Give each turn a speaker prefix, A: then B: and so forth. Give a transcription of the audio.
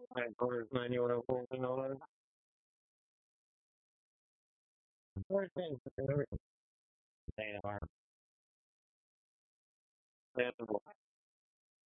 A: Headquarters manual and all that. Everything. Everything. They are. They have to